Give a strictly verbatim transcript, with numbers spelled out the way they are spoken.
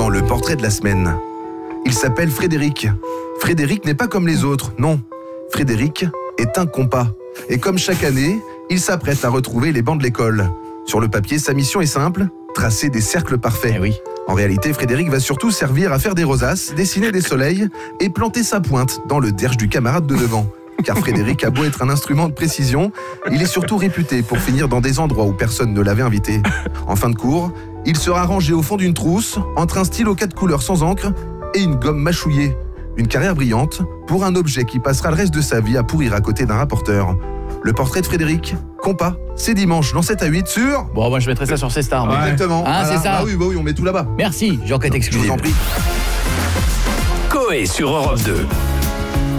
maintenant le portrait de la semaine. Il s'appelle Frédéric. Frédéric n'est pas comme les autres, non. Frédéric est un compas. Et comme chaque année, il s'apprête à retrouver les bancs de l'école. Sur le papier, sa mission est simple, tracer des cercles parfaits. Eh oui. En réalité, Frédéric va surtout servir à faire des rosaces, dessiner des soleils et planter sa pointe dans le derge du camarade de devant. Car Frédéric a beau être un instrument de précision, il est surtout réputé pour finir dans des endroits où personne ne l'avait invité. En fin de cours, il sera rangé au fond d'une trousse, entre un stylo quatre couleurs sans encre et une gomme mâchouillée. Une carrière brillante pour un objet qui passera le reste de sa vie à pourrir à côté d'un rapporteur. Le portrait de Frédéric, compas, c'est dimanche dans sept à huit sur... Bon, moi je mettrai ça sur ces stars. Ouais. Exactement. Hein, voilà. c'est ça. Ah oui, bah oui, on met tout là-bas. Merci, j'enquête exclusive. Je vous en prie. Coé sur Europe deux.